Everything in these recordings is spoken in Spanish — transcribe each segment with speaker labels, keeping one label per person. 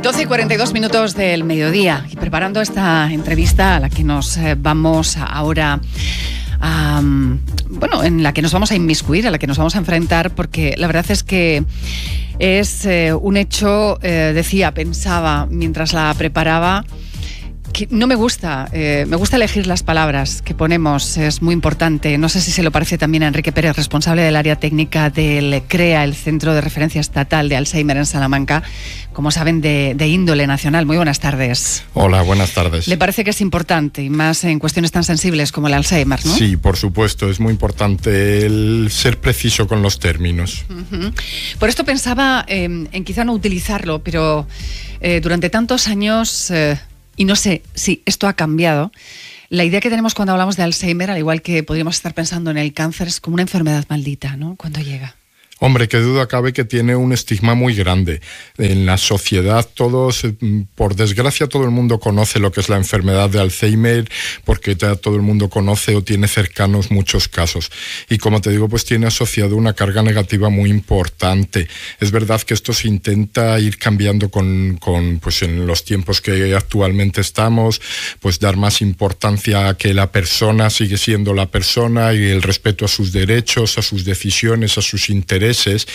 Speaker 1: 12:42 del mediodía, y preparando esta entrevista a la que nos vamos ahora a, en la que nos vamos a inmiscuir, a la que nos vamos a enfrentar, porque la verdad es que es un hecho, pensaba mientras la preparaba, que no me gusta elegir las palabras que ponemos, es muy importante. No sé si se lo parece también a Enrique Pérez, responsable del área técnica del CREA, el Centro de Referencia Estatal de Alzheimer en Salamanca, como saben, de índole nacional. Muy buenas tardes.
Speaker 2: Hola, buenas tardes.
Speaker 1: ¿Le parece que es importante, y más en cuestiones tan sensibles como el Alzheimer, no?
Speaker 2: Sí, por supuesto, es muy importante el ser preciso con los términos.
Speaker 1: Uh-huh. Por esto pensaba en quizá no utilizarlo, pero durante tantos años... y no sé si esto ha cambiado. La idea que tenemos cuando hablamos de Alzheimer, al igual que podríamos estar pensando en el cáncer, es como una enfermedad maldita, ¿no? Cuando llega.
Speaker 2: Hombre, qué duda cabe que tiene un estigma muy grande. En la sociedad todos, por desgracia, todo el mundo conoce lo que es la enfermedad de Alzheimer, porque todo el mundo conoce o tiene cercanos muchos casos. Y como te digo, pues tiene asociado una carga negativa muy importante. Es verdad que esto se intenta ir cambiando pues en los tiempos que actualmente estamos, pues dar más importancia a que la persona sigue siendo la persona y el respeto a sus derechos, a sus decisiones, a sus intereses,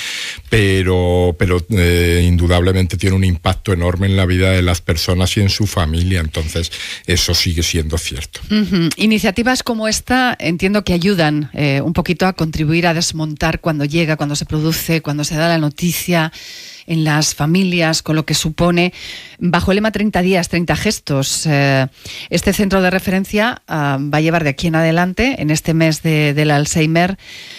Speaker 2: pero indudablemente tiene un impacto enorme en la vida de las personas y en su familia, entonces eso sigue siendo cierto.
Speaker 1: Uh-huh. Iniciativas como esta entiendo que ayudan un poquito a contribuir a desmontar cuando llega, cuando se produce, cuando se da la noticia en las familias, con lo que supone, bajo el lema 30 días, 30 gestos. Este centro de referencia va a llevar de aquí en adelante, en este mes del Alzheimer,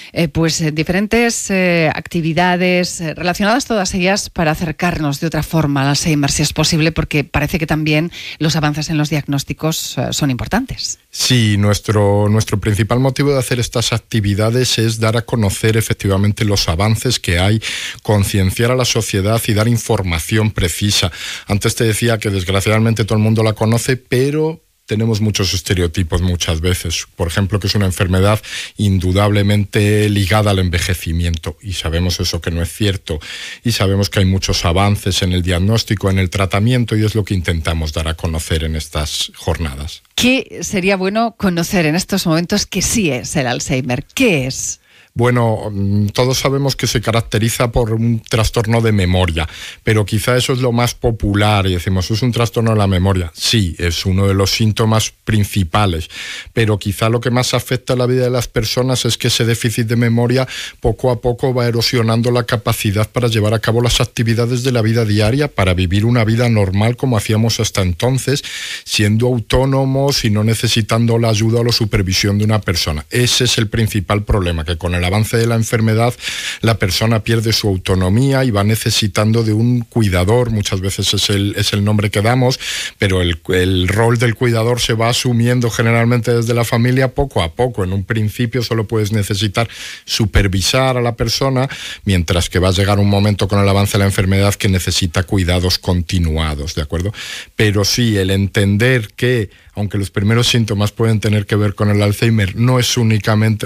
Speaker 1: diferentes actividades relacionadas todas ellas para acercarnos de otra forma al Alzheimer, si es posible, porque parece que también los avances en los diagnósticos son importantes.
Speaker 2: Sí, nuestro principal motivo de hacer estas actividades es dar a conocer efectivamente los avances que hay, concienciar a la sociedad y dar información precisa. Antes te decía que desgraciadamente todo el mundo la conoce, pero tenemos muchos estereotipos muchas veces. Por ejemplo, que es una enfermedad indudablemente ligada al envejecimiento, y sabemos eso que no es cierto, y sabemos que hay muchos avances en el diagnóstico, en el tratamiento, y es lo que intentamos dar a conocer en estas jornadas.
Speaker 1: ¿Qué sería bueno conocer en estos momentos que sí es el Alzheimer? ¿Qué es?
Speaker 2: Bueno, todos sabemos que se caracteriza por un trastorno de memoria, pero quizá eso es lo más popular y decimos, ¿es un trastorno de la memoria? Sí, es uno de los síntomas principales, pero quizá lo que más afecta a la vida de las personas es que ese déficit de memoria poco a poco va erosionando la capacidad para llevar a cabo las actividades de la vida diaria, para vivir una vida normal como hacíamos hasta entonces, siendo autónomos y no necesitando la ayuda o la supervisión de una persona. Ese es el principal problema, que con el avance de la enfermedad la persona pierde su autonomía y va necesitando de un cuidador. Muchas veces es el nombre que damos, pero el rol del cuidador se va asumiendo generalmente desde la familia poco a poco. En un principio solo puedes necesitar supervisar a la persona, mientras que va a llegar un momento con el avance de la enfermedad que necesita cuidados continuados, ¿de acuerdo? Pero sí, el entender que aunque los primeros síntomas pueden tener que ver con el Alzheimer, no es únicamente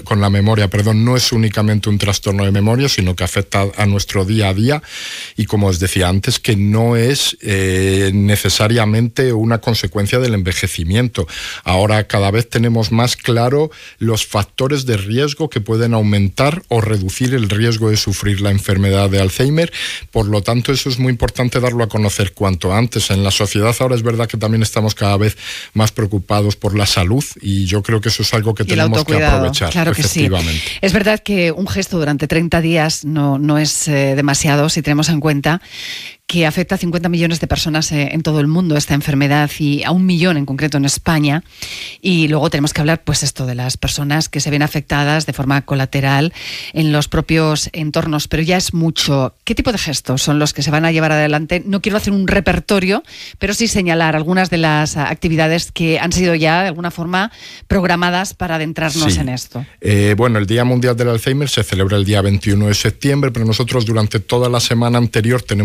Speaker 2: un trastorno de memoria, sino que afecta a nuestro día a día, y como os decía antes, que no es necesariamente una consecuencia del envejecimiento. Ahora cada vez tenemos más claro los factores de riesgo que pueden aumentar o reducir el riesgo de sufrir la enfermedad de Alzheimer. Por lo tanto, eso es muy importante darlo a conocer cuanto antes. En la sociedad ahora es verdad que también estamos cada vez más preocupados por la salud, y yo creo que eso es algo que tenemos que aprovechar.
Speaker 1: Claro que
Speaker 2: efectivamente.
Speaker 1: Sí. Es verdad que un gesto durante 30 días no es demasiado si tenemos en cuenta que afecta a 50 millones de personas en todo el mundo esta enfermedad, y a 1 millón en concreto en España. Y luego tenemos que hablar de las personas que se ven afectadas de forma colateral en los propios entornos, pero ya es mucho. ¿Qué tipo de gestos son los que se van a llevar adelante? No quiero hacer un repertorio, pero sí señalar algunas de las actividades que han sido ya de alguna forma programadas para adentrarnos en esto.
Speaker 2: El Día Mundial del Alzheimer se celebra el día 21 de septiembre, pero nosotros durante toda la semana anterior tenemos varias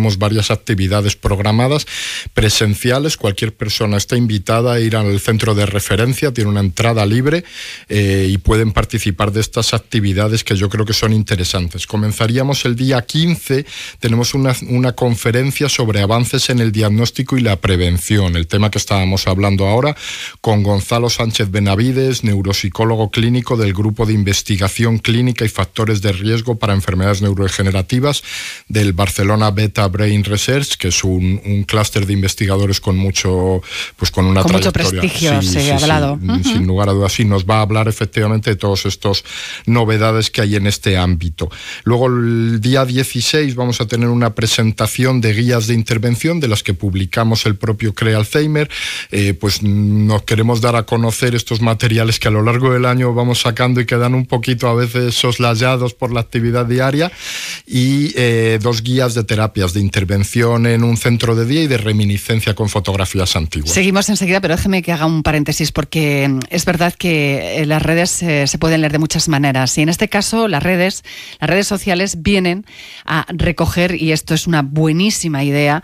Speaker 2: unas actividades programadas presenciales. Cualquier persona está invitada a ir al centro de referencia, tiene una entrada libre y pueden participar de estas actividades que yo creo que son interesantes. Comenzaríamos el día 15, tenemos una conferencia sobre avances en el diagnóstico y la prevención, el tema que estábamos hablando ahora, con Gonzalo Sánchez Benavides, neuropsicólogo clínico del Grupo de Investigación Clínica y Factores de Riesgo para Enfermedades Neurodegenerativas del Barcelona Beta Brain Research, que es un clúster de investigadores con mucho, pues con una trayectoria.
Speaker 1: Mucho prestigio, se ha hablado.
Speaker 2: Sin lugar a dudas, sí, nos va a hablar efectivamente de todas estas novedades que hay en este ámbito. Luego, el día 16 vamos a tener una presentación de guías de intervención de las que publicamos el propio CRE Alzheimer. Pues nos queremos dar a conocer estos materiales que a lo largo del año vamos sacando y quedan un poquito a veces soslayados por la actividad diaria, y 2 guías de terapias de intervención en un centro de día y de reminiscencia con fotografías antiguas.
Speaker 1: Seguimos enseguida, pero déjeme que haga un paréntesis, porque es verdad que las redes se pueden leer de muchas maneras, y en este caso las redes sociales vienen a recoger, y esto es una buenísima idea,